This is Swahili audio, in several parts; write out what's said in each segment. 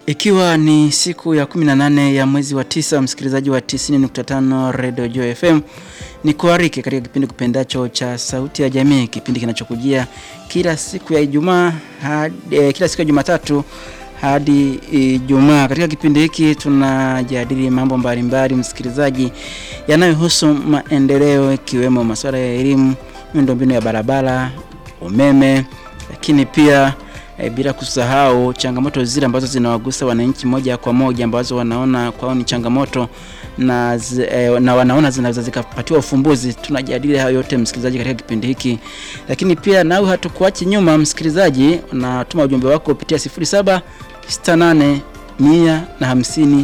Ikiwa ni siku ya 18 ya mwezi wa 9, msikilizaji wa 90.5 Radio Joy FM, ni kuariki katika kipindi kupendacho cha Sauti ya Jamii, kipindi kinachokujia kila siku ya Ijumaa kila siku ya Jumatatu hadi Ijumaa. Katika kipindi hiki tunajadili mambo mbalimbali, msikilizaji, yanayohusu maendeleo, ikiwemo masuala ya elimu, miundombinu ya barabara, umeme, lakini pia bila kusahau changamoto zile ambazo zinawagusa wananchi moja kwa moja, ambazo wanaona kwao ni changamoto na wanaona zinaweza zikapatiwa ufumbuzi. Tunajadili hayo yote, msikilizaji, katika kipindi hiki. Lakini pia nawe hatukuachi nyuma, msikilizaji, unatuma ujumbe wako kupitia 0768 150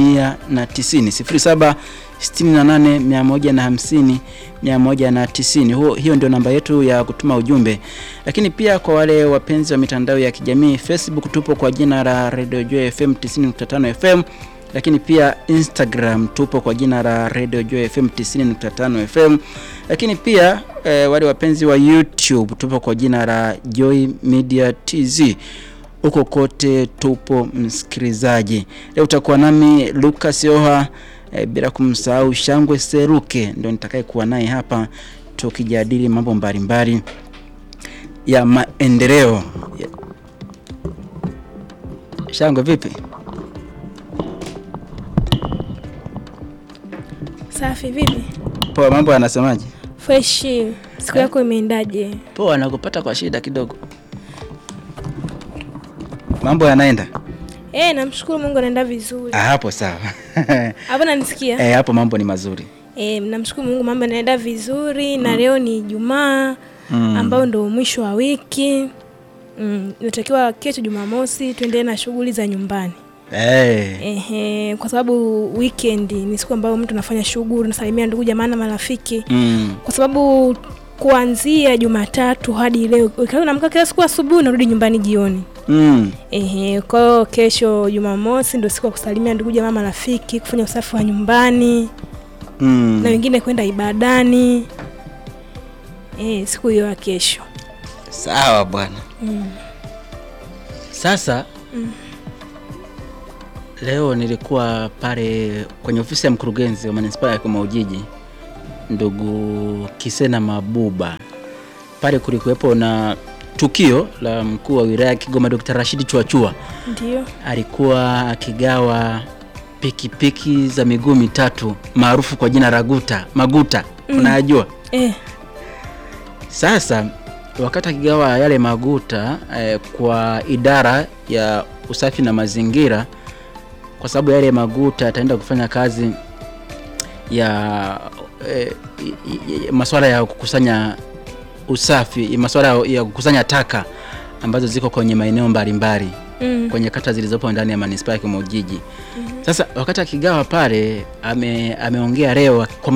190 0768 150 hiyo ndio namba yetu ya kutuma ujumbe. Lakini pia kwa wale wapenzi wa mitandao ya kijamii, Facebook tupo kwa jina la Radio Joy FM 90.5 FM, lakini pia Instagram tupo kwa jina la Radio Joy FM 90.5 FM, lakini pia wale wapenzi wa YouTube tupo kwa jina la Joy Media TZ. Huko kote tupo, msikilizaji. Leo utakuwa nami Lucas Yoha, bila kumsahau Shangwe Seruke ndio nitakaye kuwa naye hapa tukijadili mambo mbalimbali ya maendeleo. Shangwe, vipi? Safi, vipi? Poa, mambo yanasemaje? Fresh. Siku yako imeendaje? Poa, nakupata kwa shida kidogo. Mambo yanaenda? Namshukuru Mungu, anaenda vizuri. Hapo sawa. Hapo unanisikia? Hapo mambo ni mazuri. Namshukuru Mungu, mambo yanaenda vizuri na leo ni Ijumaa ambao ndio mwisho wa wiki. Natakiwa kesho Jumamosi tuendelee na shughuli za nyumbani. Kwa sababu weekend ni siku ambayo mtu anafanya shughuli, unasalimia ndugu jamaa na marafiki. Kwa sababu kuanzia Jumatatu hadi leo unaamka kila siku asubuhi unarudi nyumbani jioni. Kwa hiyo kesho Jumamosi ndio siku ya kusalimia ndugu jamaa marafiki, kufanya usafi wa nyumbani. Na wengine kwenda ibadani. Siku hiyo ya kesho. Sawa bwana. Sasa leo nilikuwa pale kwenye ofisi ya mkurugenzi wa manispaa ya Kigoma Ujiji, ndugu Kisena Mabuba. Pale kulikuwepo na tukio la mkuu wa wilaya ya Kigoma Dr. Rashid Chuachua. Ndio. Alikuwa akigawa pikipiki za miguu mitatu maarufu kwa jina la Maguta. Unajua? Sasa wakati akigawa yale Maguta kwa idara ya usafi na mazingira, kwa sababu yale Maguta ataenda kufanya kazi ya masuala ya kukusanya usafi, masuala ya kukusanya taka ambazo ziko kwenye maeneo mbalimbali kwenye kata zilizopo ndani ya manispaa ya Kigoma Ujiji. Sasa wakati akigawa pale ameongea leo kwa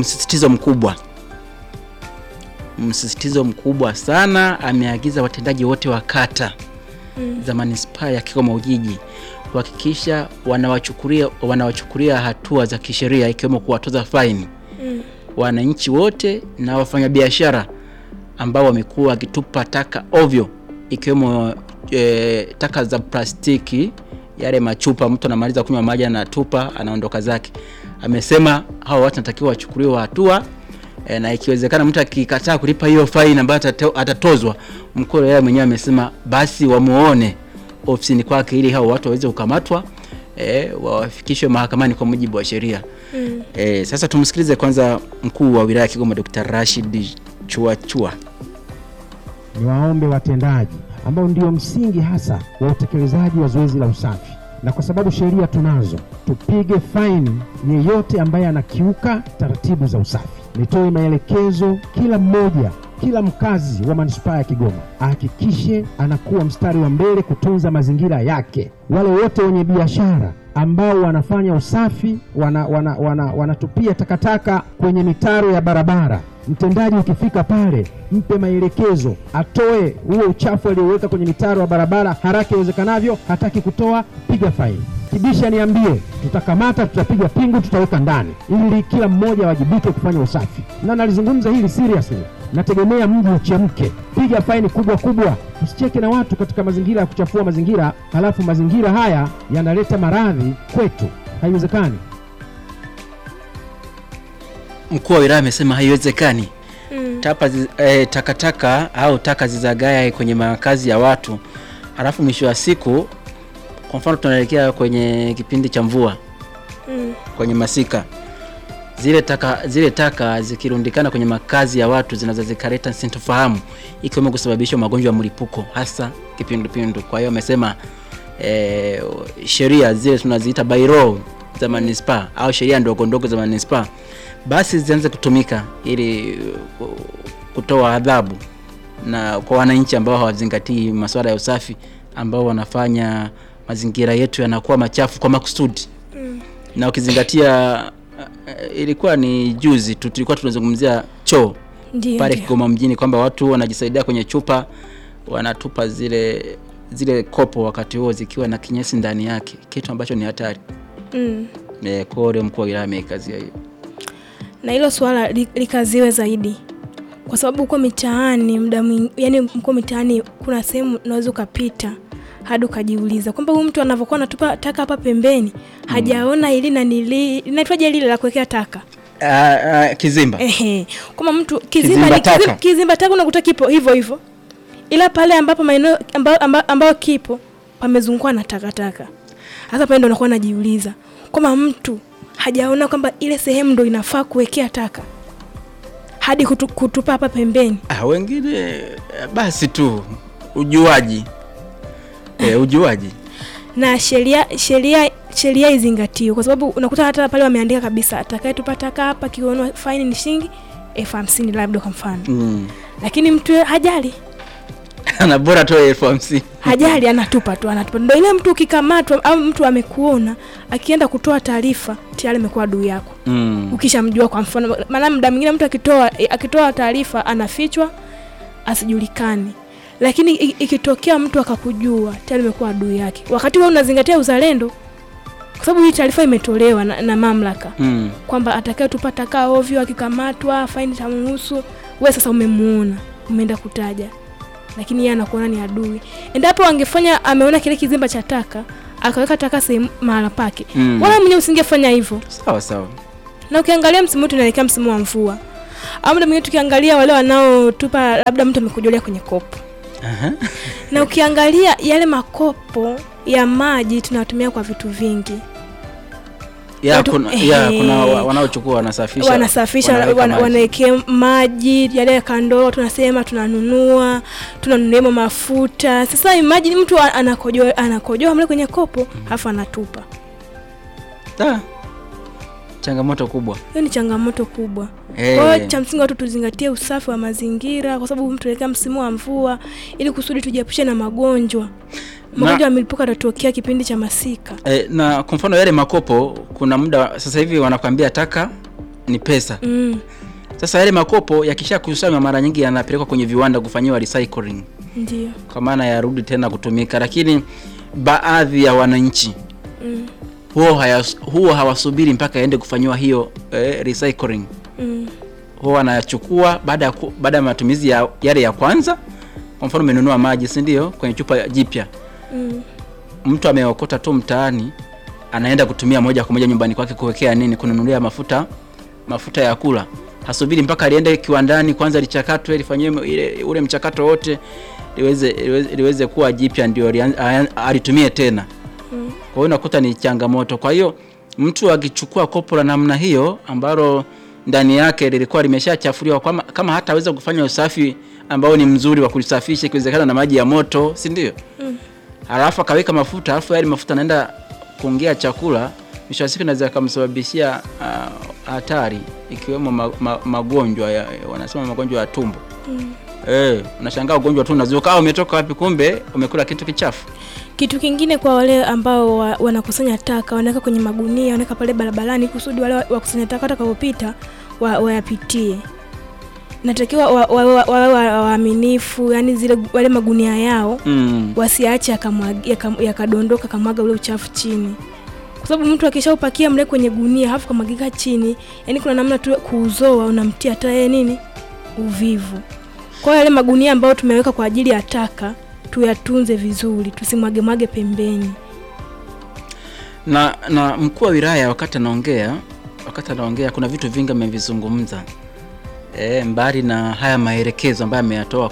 msisitizo mkubwa sana. Ameagiza watendaji wote wa kata za manispaa ya Kigoma Ujiji kuhakikisha wanawachukulia hatua za kisheria, ikiwemo kuwatoza faini wananchi wote na wafanyabiashara ambao wamekuwa wakitupa taka ovyo, ikiwemo taka za plastiki, yale machupa mtu anamaliza kunywa maji anatupa anaondoka zake. Amesema hao watu natakiwa wachukuliwe hatua, na ikiwezekana mtu akikataa kulipa hiyo faini ambayo atatozwa, mkuu yeye mwenyewe amesema basi wamuone ofisini kwake ili hao watu waweze kukamatwa, wafikishwe mahakamani kwa mujibu wa sheria. Sasa tumsikilize kwanza mkuu wa wilaya ya Kigoma Dr. Rashid Chuachua. Niwaombe watendaji ambao ndio msingi hasa wa utekelezaji wa zoezi la usafi, na kwa sababu sheria tunazo, tupige faini yeyote ambaye anakiuka taratibu za usafi. Nitoe maelekezo kila mkazi wa manispaa ya Kigoma ahakikishe anakuwa mstari wa mbele kutunza mazingira yake. Wale wote wenye biashara ambao wanafanya usafi, wanatupia takataka kwenye mitaro ya barabara, mtendaji ukifika pale mpe maelekezo atoe huo uchafu alioweka kwenye mitaro ya barabara haraka iwezekanavyo. Hataki kutoa, piga faini. Kibisha niambie, tutakamata, tutapiga pingu, tutaweka ndani, ili kila mmoja wajibike kufanya usafi. Na nalizungumza hili seriously. Nategemea mji uchemke. Piga faini kubwa, Tusicheke na watu katika mazingira ya kuchafua mazingira, halafu mazingira haya yanaleta maradhi kwetu. Haiwezekani. Mkuu wa wilaya amesema haiwezekani. Takataka au taka zizagae kwenye makazi ya watu, halafu mwisho wa siku, kwa mfano tunaelekea kwenye kipindi cha mvua, kwenye masika, zile taka zikirundikana kwenye makazi ya watu zinaweza zikaleta sintofahamu, ikiwemo kusababisha magonjwa ya mlipuko, hasa kipindupindu. Kwa hiyo amesema sheria zile tunaziita bylaw za manispaa au sheria ndogo ndogo za manispaa basi zianze kutumika ili kutoa adhabu na kwa wananchi ambao hawazingatii masuala ya usafi, ambao wanafanya mazingira yetu yanakuwa machafu kwa makusudi. Na ukizingatia ilikuwa ni juzi tu tulikuwa tunazungumzia choo pale Kigoma mjini, kwamba watu wanajisaidia kwenye chupa, wanatupa zile kopo wakati huo zikiwa na kinyesi ndani yake, kitu ambacho ni hatari. Kwa mkuu wa wilaya amekazia hiyo. Na hilo swala likaziwe zaidi, kwa sababu uko mitaani yani mko mitaani kuna sehemu unaweza kupita hadi ukajiuliza kwamba huyu mtu anavyokuwa anatupa taka hapa pembeni hajaona ili na inaitwaje lile la kuwekea taka kizimba. Kama mtu kizimba taka unakuta kipo hivyo hivyo, ila pale ambapo maeneo ambao kipo pamezungukwa na takataka. Hasa pale ndo unakuwa unajiuliza kama mtu hajaona kwamba ile sehemu ndo inafaa kuwekea taka hadi kutupa hapa pembeni. Wengine basi tu ujuaji. Ujuaji. Na sheria izingatiwe, kwa sababu unakuta hata pale wameandika kabisa atakayetupa taka hapa kiona faini ni shilingi 50,000 labda kwa mfano. Lakini mtu hajali. Ana bora tu 50,000. Hajali, anatupa. Ndio ile mtu ukikamatwa au mtu amekuona akienda kutoa taarifa tayari amekuwa adui yako. Ukishamjua kwa mfano, maana muda mwingine mtu akitoa taarifa anafichwa asijulikane. Lakini ikitokea mtu akakujua tayari amekuwa adui yake. Wakati wewe unazingatia uzalendo, kwa sababu hii taarifa imetolewa na mamlaka kwamba atakayetupa taka ovyo akikamatwa faini tamhusu, wewe sasa umemuona, umeenda kutaja, lakini yeye anakuona ni adui. Endapo angefanya ameona kile kizimba cha taka akaweka taka sehemu mahala pake, wala mwenye usingefanya hivyo. Sawa. Na ukiangalia msimu tunaelekea msimu wa mvua, au muda mwingine tukiangalia wale wanaotupa labda mtu amekujolea kwenye kopo. Na ukiangalia yale makopo ya maji tunatumia kwa vitu vingi. Kuna wanaochukua wanasafisha wanawekea maji yale ya kandoo, tunasema tunanunua mafuta. Sasa imagine mtu anakojoa mle kwenye kopo halafu anatupa. Changamoto kubwa. Hiyo ni changamoto kubwa. Kwa hiyo cha msingi watu tuzingatie usafi wa mazingira, kwa sababu mtu elekea msimu wa mvua ili kusudi tujiepushe na magonjwa. Magonjwa ya milipuko yatatokea kipindi cha masika. Na kwa mfano yale makopo, kuna muda sasa hivi wanakuambia taka ni pesa. Sasa yale makopo yakishakusanywa mara nyingi yanapelekwa kwenye viwanda kufanyiwa recycling. Ndio. Kwa maana yarudi tena kutumika, lakini baadhi ya wananchi huo hawasubiri mpaka aende kufanyiwa hiyo recycling. Huo anachukua baada ya matumizi ya yale ya kwanza. Kwa mfano umenunua maji, si ndio, kwenye chupa jipya. Mtu ameokota tu mtaani, anaenda kutumia moja kwa moja nyumbani kwake kuwekea kununulia mafuta ya kula. Hasubiri mpaka aliende kiwandani kwanza lichakatwe, lifanywe ule mchakato wote liweze kuwa jipya ndio alitumie tena. Kwa hiyo unakuta ni changamoto. Kwa hiyo mtu akichukua kopo la namna hiyo ambalo ndani yake lilikuwa limeshachafuliwa, kama hataweza kufanya usafi ambao ni mzuri wa kulisafisha, ikiwezekana na maji ya moto, si ndio? Halafu akaweka mafuta, halafu yale mafuta naenda kuongea chakula, mwisho wa siku inaweza kumsababishia hatari, ikiwemo magonjwa wanasema magonjwa ya tumbo. Unashangaa ugonjwa tu unazuka umetoka wapi, kumbe umekula kitu kichafu. Kitu kingine kwa wale ambao wanakusanya taka, wanaweka kwenye magunia, wanaweka pale barabarani kusudi wale wakusanya taka watakapopita wayapitie. Natakiwa waaminifu, yani wale magunia yao wasiache yakadondoka kamwaga ule uchafu chini. Kwa sababu mtu akishaupakia mle kwenye gunia halafu kamwagika chini, yani kuna namna tu kuuzoa unamtia hata uvivu. Kwa hiyo yale magunia ambayo tumeweka kwa ajili ya taka tuyatunze vizuri, tusimwage pembeni. Na mkuu wa wilaya wakati anaongea kuna vitu vingi amevizungumza. Mbali na haya maelekezo ambayo ameyatoa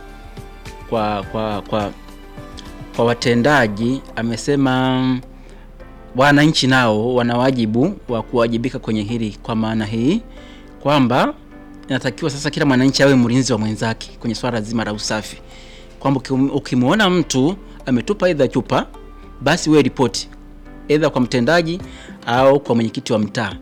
kwa watendaji, amesema wananchi nao wana wajibu wa kuwajibika kwenye hili, kwa maana hii kwamba inatakiwa sasa kila mwananchi awe mlinzi wa mwenzake kwenye swala zima la usafi, kwamba ukimuona mtu ametupa aidha chupa, basi wewe ripoti aidha kwa mtendaji au kwa mwenyekiti wa mtaa.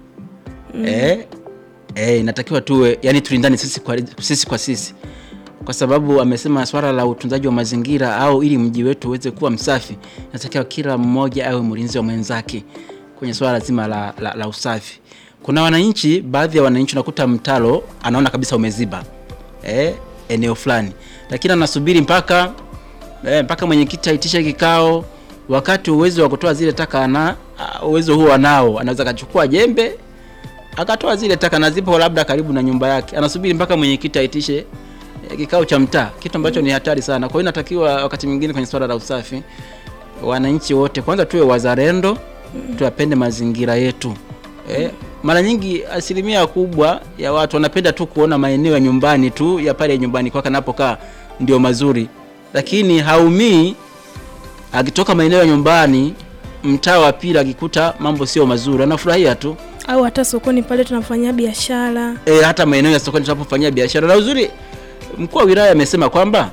Inatakiwa tuwe, yani tulindane sisi kwa sisi, kwa sababu amesema swala la utunzaji wa mazingira au ili mji wetu uweze kuwa msafi, inatakiwa kila mmoja awe mlinzi wa mwenzake kwenye swala zima la usafi. Kuna wananchi, baadhi ya wananchi unakuta mtalo anaona kabisa umeziba eneo fulani, lakini anasubiri mpaka mwenyekiti aitishe kikao, wakati uwezo wa kutoa zile taka uwezo huo anao. Anaweza kachukua jembe akatoa zile taka na zipo labda karibu na nyumba yake, anasubiri mpaka mwenyekiti aitishe kikao cha mtaa, kitu ambacho ni hatari sana. Kwa hiyo inatakiwa wakati mwingine kwenye swala la usafi, wananchi wote kwanza tuwe wazalendo, tuyapende mazingira yetu. Mara nyingi asilimia kubwa ya watu wanapenda tu kuona maeneo ya nyumbani tu, ya pale nyumbani kwa kanapokaa ndio mazuri, lakini haumii akitoka maeneo ya nyumbani mtaa wa pili akikuta mambo sio mazuri, anafurahia tu. Au hata sokoni pale tunafanyia biashara. Hata maeneo ya sokoni tunapofanyia biashara. Na uzuri mkuu wa wilaya amesema kwamba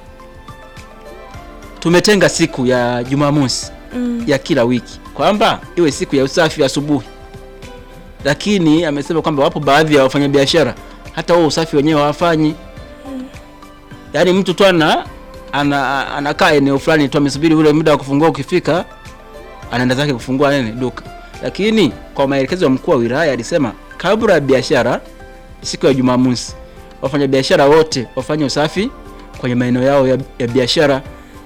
tumetenga siku ya Jumamosi ya kila wiki kwamba iwe siku ya usafi asubuhi. Lakini amesema kwamba wapo baadhi ya wafanyabiashara hata wao usafi wenyewe hawafanyi. Yaani mtu tu anakaa eneo fulani tu, amesubiri ule muda wa kufungua ukifika, anaenda zake kufungua duka. Lakini kwa maelekezo ya mkuu wa wilaya alisema kabla ya biashara siku ya Jumamosi, wafanyabiashara wote wafanye usafi kwenye maeneo yao ya biashara,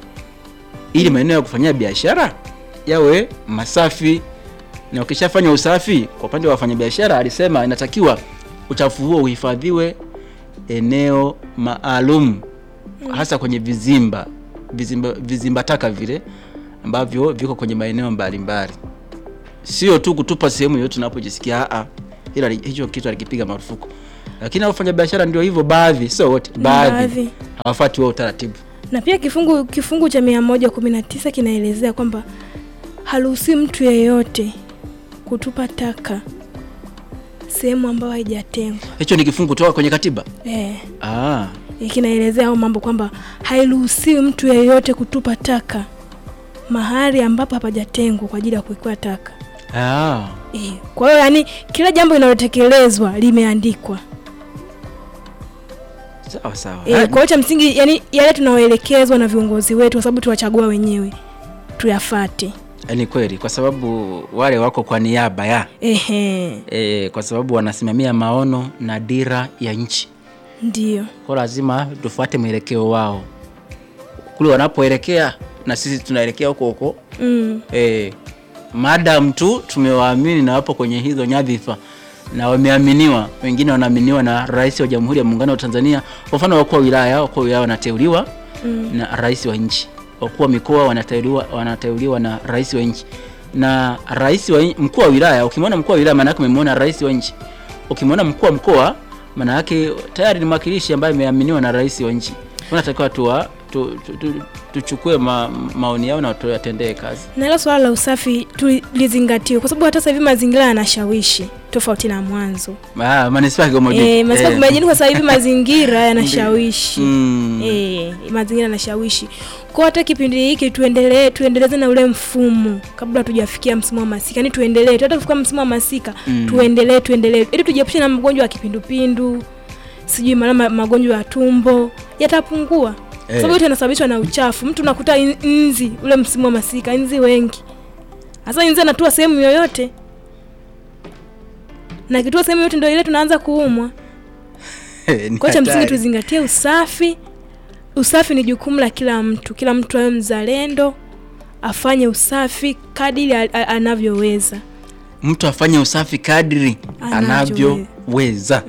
ili maeneo ya kufanyia biashara yawe masafi. Na ukishafanya usafi kwa upande wa wafanyabiashara, alisema inatakiwa uchafu huo uhifadhiwe eneo maalum, hasa kwenye vizimba taka vile ambavyo viko kwenye maeneo mbalimbali. Sio tu kutupa sehemu yote tunapojisikia, ila hicho kitu alikipiga marufuku. Lakini wafanyabiashara ndio hivyo, baadhi, sio wote, baadhi hawafuati wao utaratibu. Na pia kifungu cha 119 kinaelezea kwamba haruhusi mtu yeyote kutupa taka sehemu ambayo haijatengwa. Hicho ni kifungu kutoka kwenye katiba? Kinaelezea hao mambo kwamba hairuhusi mtu yeyote kutupa taka mahali ambapo hapajatengwa kwa ajili ya kuwekwa taka. Kwa hiyo yani kila jambo linalotekelezwa limeandikwa. Sawa. Kwa hiyo cha msingi yani yale tunaoelekezwa na viongozi wetu, kwa sababu tuwachagua wenyewe, tuyafuate. Ni kweli, kwa sababu wale wako kwa niaba ya kwa sababu wanasimamia maono na dira ya nchi. Ndio. Kwa lazima tufuate mwelekeo wao. Kule wanapoelekea na sisi tunaelekea huko. Madam tu tumewaamini na wapo kwenye hizo nyadhifa na wameaminiwa, wengine wanaaminiwa na Rais wa Jamhuri ya Muungano wa Tanzania. Kwa mfano wakuu wa wilaya wanateuliwa na rais wa nchi. Wakuu wa mikoa wanateuliwa na rais wa nchi. Na mkuu wa wilaya, ukimwona mkuu wa wilaya maana yake umemwona rais wa nchi. Ukimwona mkuu wa mkoa maana yake tayari ni mwakilishi ambaye ameaminiwa na rais wa nchi. Tunatakiwa tuchukue maoni yao na tuyatendee kazi. Na hilo swala la usafi tulizingatiwe, kwa sababu hata sasa hivi mazingira yanashawishi tofauti na mwanzo. Manispaa kama ndio. Kwa sasa hivi mazingira yanashawishi. Mazingira yanashawishi. Kwa hata kipindi hiki tuendeleze na ule mfumo kabla tujafikia msimu wa masika. Yaani tuendelee, tutafika msimu wa masika, tuendelee ili tujiepushe na magonjwa ya kipindupindu, sijui magonjwa ya tumbo yatapungua. Sababu yote yanasababishwa na uchafu. Mtu unakuta inzi ule msimu wa masika, inzi wengi. Hasa inzi anatua sehemu yoyote. Na kitua sehemu yoyote ndio ile tunaanza kuumwa. Kwa cha msingi tuzingatie usafi. Usafi ni jukumu la kila mtu. Kila mtu awe mzalendo, afanye usafi kadiri anavyoweza. Mtu afanye usafi kadiri anavyoweza.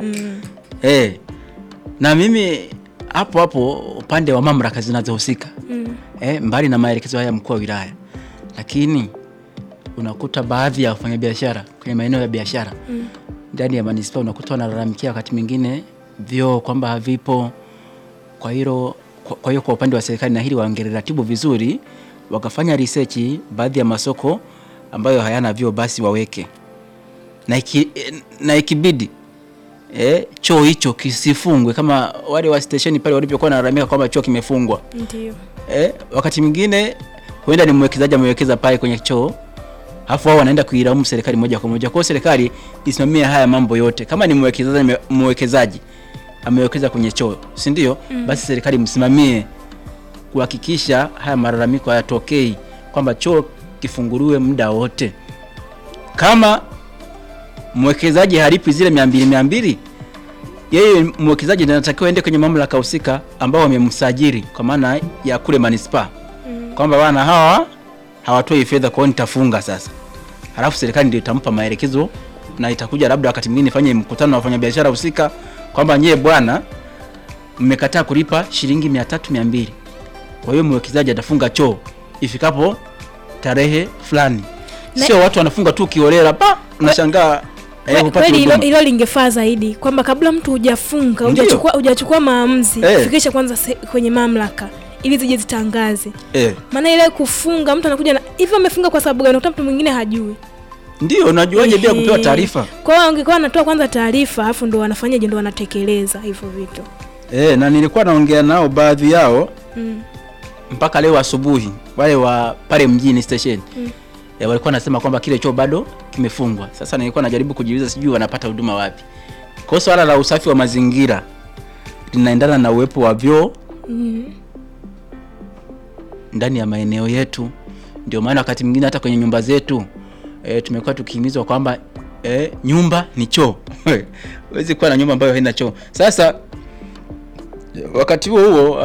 Na mimi hapo upande wa mamlaka zinazohusika, mbali na maelekezo haya mkuu wa wilaya. Lakini unakuta baadhi ya wafanyabiashara kwenye maeneo ya biashara ndani ya manispaa unakuta wanalalamikia wakati mwingine vyoo kwamba havipo. Kwa hiyo kwa upande wa serikali na hili wangeratibu vizuri, wakafanya research baadhi ya masoko ambayo hayana vyoo basi waweke. Na ikibidi choo hicho kisifungwe kama wale wa station pale walipokuwa wanalalamika kwamba choo kimefungwa. Ndio. Wakati mwingine huenda ni mwekezaji amewekeza pale kwenye choo, alafu wao wanaenda kuilaumu serikali moja kwa moja. Kwa serikali isimamie haya mambo yote. Kama ni mwekezaji amewekeza kwenye choo, si ndio? Basi serikali msimamie kuhakikisha haya malalamiko hayatokei, kwamba choo kifunguliwe muda wote. Kama mwekezaji halipi zile 200, yeye mwekezaji anatakiwa aende kwenye mamlaka husika ambao wamemsajili kwa maana ya kule manispaa. Kwamba bwana hawa hawatoi fedha, kwa nitafunga sasa. Halafu serikali ndio itampa maelekezo na itakuja labda wakati mwingine ifanye mkutano na wafanyabiashara husika kwamba nyie bwana mmekataa kulipa shilingi 300-200. Kwa hiyo mwekezaji atafunga choo ifikapo tarehe fulani. Sio watu wanafunga tu kiolela unashangaa hilo lingefaa zaidi kwamba kabla mtu hujafunga hujachukua maamuzi fikisha kwanza kwenye mamlaka ili zije zitangaze. Maana ile kufunga mtu anakuja na hivyo amefunga kwa sababu gani, unakuta mtu mwingine hajui. Ndio unajuaje bila kupewa taarifa? Kwa hiyo angekuwa anatoa kwanza taarifa afu ndo wanafanyaje, ndo wanatekeleza hivyo vitu. Na nilikuwa naongea nao baadhi yao mpaka leo asubuhi, wale wa pale mjini station. Walikuwa nasema kwamba kile choo bado kimefungwa. Sasa nilikuwa najaribu kujiuliza sijui wanapata huduma wapi. Kwa swala la usafi wa mazingira linaendana na uwepo wa vyoo ndani ya maeneo yetu. Ndio maana wakati mwingine hata kwenye nyumba zetu tumekuwa tukihimizwa kwamba nyumba ni choo. Huwezi kuwa na nyumba ambayo haina choo. Sasa wakati huo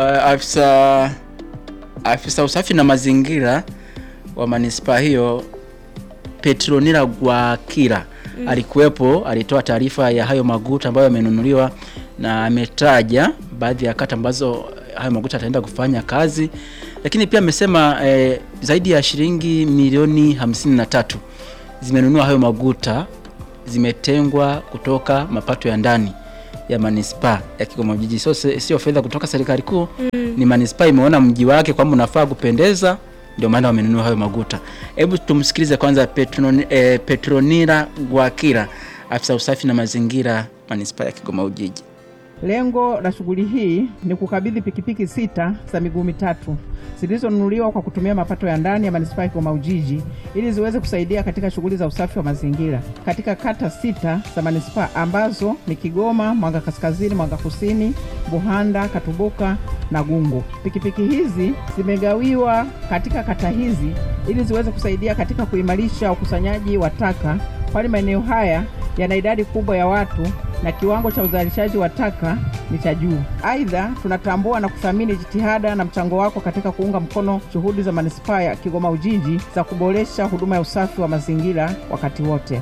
afisa usafi na mazingira wa manispaa hiyo Petronila Gwakira alikuwepo, alitoa taarifa ya hayo maguta ambayo yamenunuliwa na ametaja baadhi ya kata ambazo hayo maguta yataenda kufanya kazi. Lakini pia amesema zaidi ya shilingi milioni 53 zimenunua hayo maguta, zimetengwa kutoka mapato ya ndani ya manispaa ya Kigoma Ujiji. Sio fedha kutoka serikali kuu, ni manispaa imeona mji wake kwamba unafaa kupendeza, ndio maana wamenunua hayo maguta. Hebu tumsikilize kwanza Petronila Gwakira, afisa usafi na mazingira manispaa ya Kigoma Ujiji. Lengo la shughuli hii ni kukabidhi pikipiki 6 za miguu mitatu zilizonunuliwa kwa kutumia mapato ya ndani ya manispaa ya Kigoma Ujiji ili ziweze kusaidia katika shughuli za usafi wa mazingira katika kata 6 za manispaa ambazo ni Kigoma, Mwanga Kaskazini, Mwanga Kusini, Buhanda, Katubuka na Gungu. Pikipiki hizi zimegawiwa katika kata hizi ili ziweze kusaidia katika kuimarisha ukusanyaji wa taka, kwani maeneo haya yana idadi kubwa ya watu na kiwango cha uzalishaji wa taka ni cha juu. Aidha, tunatambua na kuthamini jitihada na mchango wako katika kuunga mkono juhudi za manispaa ya Kigoma Ujiji za kuboresha huduma ya usafi wa mazingira wakati wote.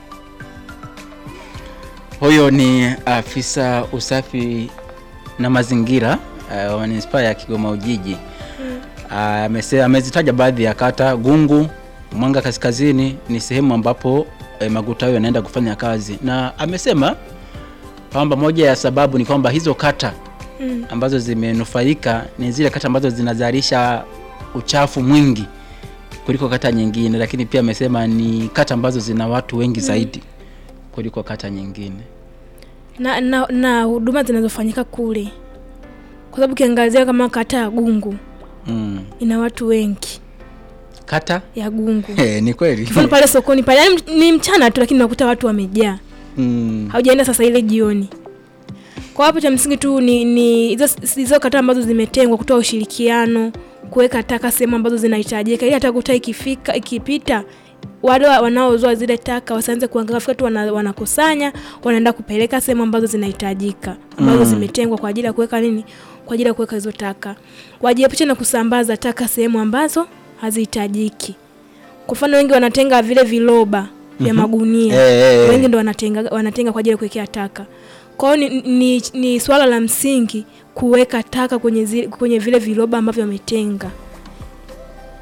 Huyo ni afisa usafi na mazingira wa manispaa ya Kigoma Ujiji. Amezitaja baadhi ya kata. Gungu, Mwanga Kaskazini ni sehemu ambapo maguta hayo yanaenda kufanya kazi, na amesema kwamba moja ya sababu ni kwamba hizo kata ambazo zimenufaika ni zile kata ambazo zinazalisha uchafu mwingi kuliko kata nyingine, lakini pia amesema ni kata ambazo zina watu wengi zaidi kuliko kata nyingine. Na huduma zinazofanyika kule, kwa sababu kiangazia kama kata ya Gungu ina watu wengi. Kata ya Gungu ni kweli kifano pale sokoni pale ni mchana tu, lakini unakuta watu wamejaa. Haujaenda sasa ile jioni. Kwa hapo cha msingi tu ni hizo kata ambazo zimetengwa kutoa ushirikiano, kuweka taka sehemu ambazo zinahitajika ili hata kuta ikipita wale wanaozoa zile taka wasianze kuangalia tu wanakusanya, wanaenda kupeleka sehemu ambazo zinahitajika, ambazo zimetengwa kwa ajili ya kuweka nini? Kwa ajili ya kuweka hizo taka. Wajiepushe na kusambaza taka sehemu ambazo hazihitajiki. Kwa mfano wengi wanatenga vile viloba vya magunia. Wengi ndio wanatenga kwa ajili ya kuwekea taka. Kwa hiyo ni swala la msingi kuweka taka kwenye vile viloba ambavyo wametenga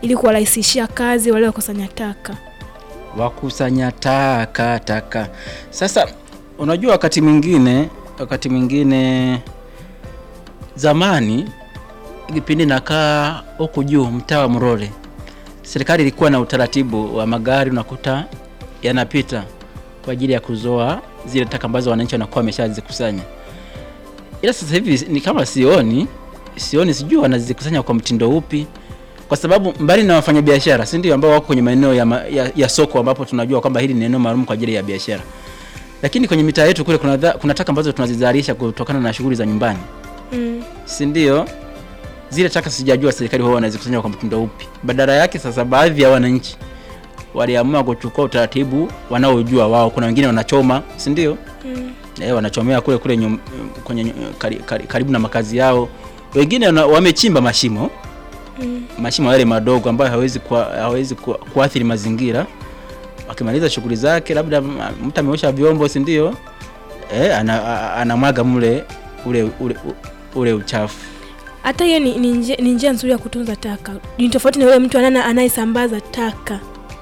ili kuwarahisishia kazi wale wakusanya taka. Wakusanya taka. Sasa unajua wakati mwingine zamani kipindi nakaa huku juu mtaa wa Mrole, serikali ilikuwa na utaratibu wa magari unakuta yanapita kwa ajili ya kuzoa zile taka ambazo wananchi wanakuwa wameshazikusanya. Ila sasa hivi ni kama sioni sijui wanazikusanya kwa mtindo upi, kwa sababu mbali na wafanyabiashara, si ndio, ambao wako kwenye maeneo ya soko ambapo tunajua kwamba hili ni eneo maalum kwa ajili ya biashara. Lakini kwenye mitaa yetu kule kuna taka ambazo tunazizalisha kutokana na shughuli za nyumbani. Si ndio? Zile taka sijajua serikali wao wanazikusanya kwa mtindo upi. Badala yake sasa baadhi ya wananchi waliamua kuchukua utaratibu wanaojua wao. Kuna wengine wanachoma, si ndio? Wanachomea kule kwenye karibu na makazi yao. Wengine wamechimba mashimo. Mashimo yale madogo ambayo hawezi kuathiri mazingira. Wakimaliza shughuli zake, labda mtu ameosha vyombo, si ndio? Anamwaga ule uchafu. Hata hiyo ni njia nzuri ya kutunza taka. Ni tofauti na yule mtu anayesambaza taka.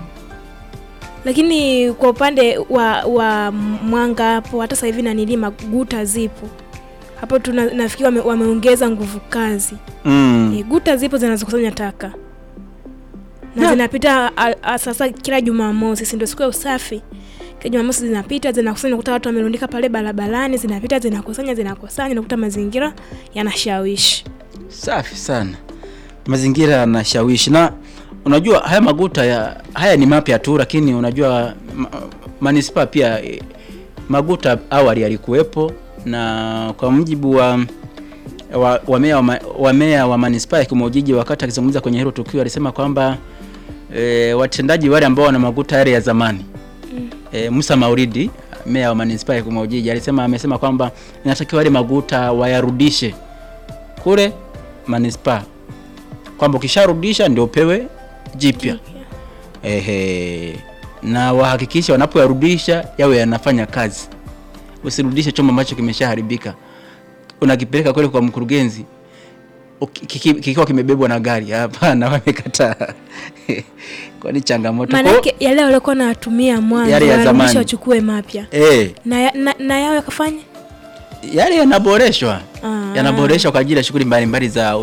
Lakini kwa upande wa Mwanga hapo, hata sasa hivi na nilima guta zipo. Hapo nafikiri wameongeza nguvu kazi. Guta zipo zinazokusanya taka. Na zinapita sasa kila Jumamosi, si ndio siku ya usafi. Kila Jumamosi zinapita, zinakusanya, nakuta watu wamerundika pale barabarani, zinapita zinakusanya, nakuta mazingira yanashawishi. Safi sana. Mazingira yanashawishi. Na unajua haya maguta haya ni mapya tu, lakini unajua manispaa pia maguta awali yalikuwepo, na kwa mujibu wa meya wa manispaa ya Kigoma wakati akizungumza kwenye hilo tukio alisema kwamba watendaji wale ambao wana maguta yale ya zamani, Musa Mauridi, meya wa manispaa ya Kigoma amesema kwamba inatakiwa wale maguta wayarudishe kule manispaa, kwamba ukisharudisha ndio upewe jipya. Na wahakikisha wanapoyarudisha yawe yanafanya kazi. Usirudishe chombo ambacho kimeshaharibika, unakipeleka kule kwa mkurugenzi kikiwa kimebebwa na gari. Hapana, wamekataa. Kwa ni changamoto. Maana yale walikuwa wanatumia mwanzo warudisha wachukue mapya. Na yao yakafanya? Yale yanaboreshwa. Yanaboreshwa kwa ajili ya shughuli mbalimbali za